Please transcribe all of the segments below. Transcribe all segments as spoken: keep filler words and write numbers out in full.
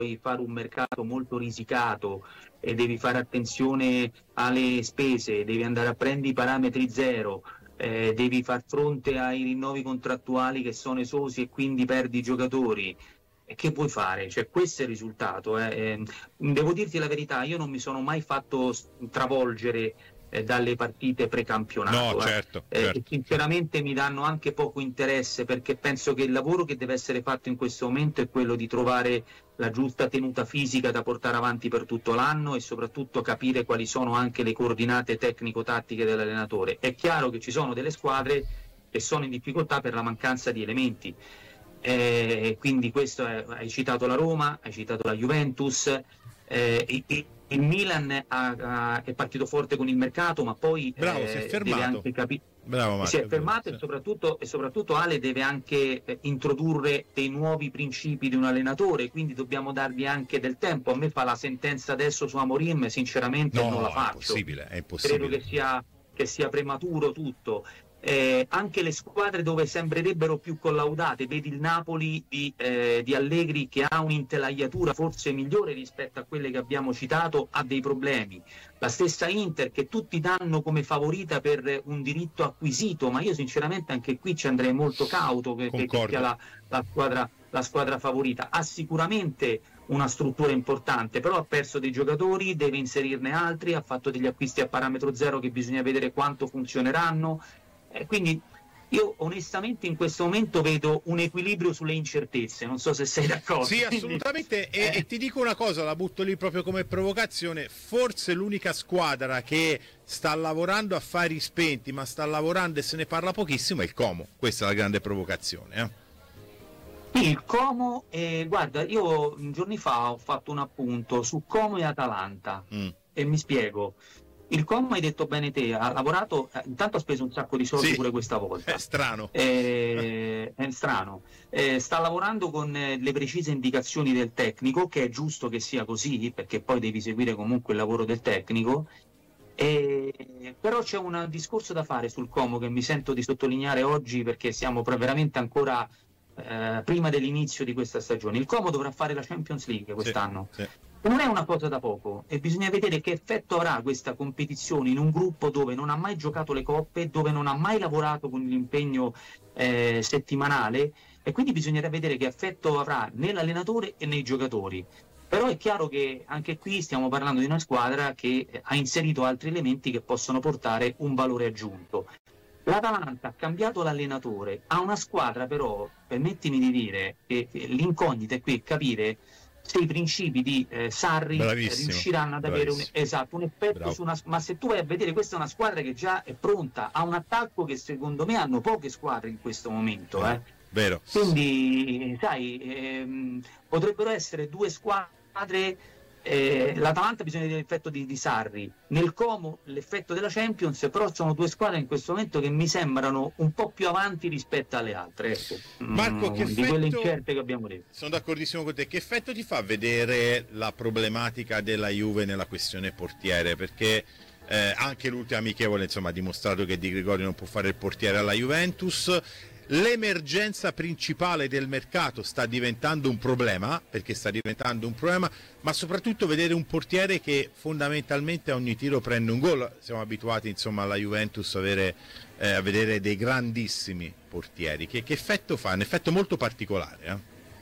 devi fare un mercato molto risicato e devi fare attenzione alle spese, devi andare a prendere i parametri zero, eh, devi far fronte ai rinnovi contrattuali che sono esosi e quindi perdi i giocatori. E che vuoi fare? Cioè, questo è il risultato. Eh. Eh, devo dirti la verità, io non mi sono mai fatto travolgere eh, dalle partite precampionato. No, eh. certo, Eh, certo. e sinceramente mi danno anche poco interesse, perché penso che il lavoro che deve essere fatto in questo momento è quello di trovare la giusta tenuta fisica da portare avanti per tutto l'anno e soprattutto capire quali sono anche le coordinate tecnico-tattiche dell'allenatore. È chiaro che ci sono delle squadre che sono in difficoltà per la mancanza di elementi. Eh, quindi questo è, hai citato la Roma, hai citato la Juventus, eh, il, il Milan ha, ha, è partito forte con il mercato, ma poi Bravo, eh, si è fermato. deve anche capire. Bravo Marco, si è fermato sì. e, soprattutto, e soprattutto Ale deve anche eh, introdurre dei nuovi principi di un allenatore, quindi dobbiamo dargli anche del tempo. A me fa la sentenza adesso su Amorim, sinceramente No, non la è faccio. impossibile, è impossibile. Credo che sia, che sia prematuro tutto. Eh, anche le squadre dove sembrerebbero più collaudate, vedi il Napoli di, eh, di Allegri, che ha un'intelaiatura forse migliore rispetto a quelle che abbiamo citato, ha dei problemi. La stessa Inter, che tutti danno come favorita per un diritto acquisito, ma io sinceramente anche qui ci andrei molto cauto che, che sia la, la, squadra, la squadra favorita. Ha sicuramente una struttura importante, però ha perso dei giocatori, deve inserirne altri, ha fatto degli acquisti a parametro zero che bisogna vedere quanto funzioneranno. Eh, quindi io onestamente in questo momento vedo un equilibrio sulle incertezze, non so se sei d'accordo. Sì, assolutamente. Quindi, e, eh. e ti dico una cosa, la butto lì proprio come provocazione: forse l'unica squadra che sta lavorando a fari spenti, ma sta lavorando e se ne parla pochissimo, è il Como. Questa è la grande provocazione, eh? Il Como, eh, guarda, io giorni fa ho fatto un appunto su Como e Atalanta, mm. e mi spiego. Il Como, hai detto bene te, ha lavorato, eh, intanto ha speso un sacco di soldi, sì, pure questa volta. È strano. Eh, è strano. Eh, sta lavorando con eh, le precise indicazioni del tecnico, che è giusto che sia così, perché poi devi seguire comunque il lavoro del tecnico. Eh, però c'è un discorso da fare sul Como che mi sento di sottolineare oggi, perché siamo veramente ancora eh, prima dell'inizio di questa stagione. Il Como dovrà fare la Champions League quest'anno. Sì, sì. Non è una cosa da poco e bisogna vedere che effetto avrà questa competizione in un gruppo dove non ha mai giocato le coppe, dove non ha mai lavorato con l'impegno eh, settimanale, e quindi bisognerà vedere che effetto avrà nell'allenatore e nei giocatori. Però è chiaro che anche qui stiamo parlando di una squadra che ha inserito altri elementi che possono portare un valore aggiunto. L'Atalanta ha cambiato l'allenatore, ha una squadra però, permettimi di dire, che l'incognita è qui capire se i principi di eh, Sarri bravissimo, riusciranno ad avere un, esatto, un effetto Bravo. su una. Ma se tu vai a vedere, questa è una squadra che già è pronta, ha un attacco che secondo me hanno poche squadre in questo momento, eh. Vero. Quindi sai, ehm, potrebbero essere due squadre. Eh, L'Atalanta bisogna vedere l'effetto di, di Sarri, nel Como l'effetto della Champions, però sono due squadre in questo momento che mi sembrano un po' più avanti rispetto alle altre, ecco. Marco, mm, che di effetto... quelle incerte che abbiamo detto. Sono d'accordissimo con te. Che effetto ti fa vedere la problematica della Juve nella questione portiere? Perché eh, anche l'ultima amichevole insomma ha dimostrato che Di Gregorio non può fare il portiere alla Juventus. L'emergenza principale del mercato sta diventando un problema, perché sta diventando un problema, ma soprattutto vedere un portiere che fondamentalmente a ogni tiro prende un gol. Siamo abituati insomma alla Juventus a, avere, eh, a vedere dei grandissimi portieri. Che, che effetto fa? Un effetto molto particolare, eh?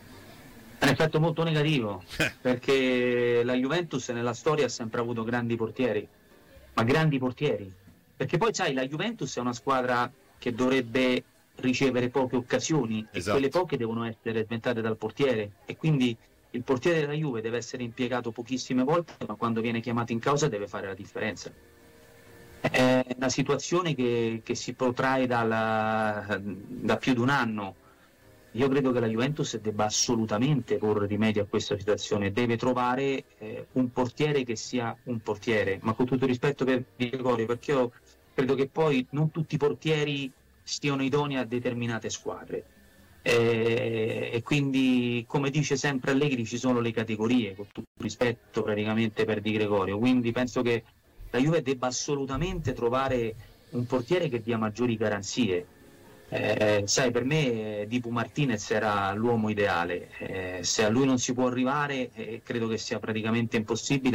È un effetto molto negativo, perché la Juventus nella storia ha sempre avuto grandi portieri, ma grandi portieri, perché poi sai, la Juventus è una squadra che dovrebbe ricevere poche occasioni, esatto, e quelle poche devono essere sventate dal portiere, e quindi il portiere della Juve deve essere impiegato pochissime volte, ma quando viene chiamato in causa deve fare la differenza. È una situazione che, che si protrae dalla, da più di un anno. Io credo che la Juventus debba assolutamente porre rimedio a questa situazione, deve trovare eh, un portiere che sia un portiere, ma con tutto il rispetto per Gregorio, perché io credo che poi non tutti i portieri stiano idonei a determinate squadre, e, e quindi, come dice sempre Allegri, ci sono le categorie, con tutto il rispetto praticamente per Di Gregorio, quindi penso che la Juve debba assolutamente trovare un portiere che dia maggiori garanzie, Eh, sai, per me eh, Dibu Martinez era l'uomo ideale, eh, se a lui non si può arrivare eh, credo che sia praticamente impossibile.